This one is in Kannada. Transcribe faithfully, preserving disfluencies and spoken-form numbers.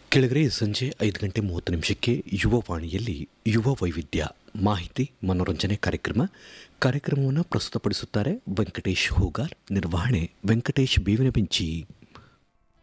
ಕೆಳಗರೆ ಸಂಜೆ ಐದು ಗಂಟೆ ಮೂವತ್ತು ನಿಮಿಷಕ್ಕೆ ಯುವವಾಣಿಯಲ್ಲಿ ಯುವ ವೈವಿಧ್ಯ ಮಾಹಿತಿ ಮನೋರಂಜನೆ ಕಾರ್ಯಕ್ರಮ ಕಾರ್ಯಕ್ರಮವನ್ನು ಪ್ರಸ್ತುತಪಡಿಸುತ್ತಾರೆ ವೆಂಕಟೇಶ್ ಹೂಗಾರ್. ನಿರ್ವಹಣೆ ವೆಂಕಟೇಶ್ ಬೇವಿನ ಬೆಂಚಿ.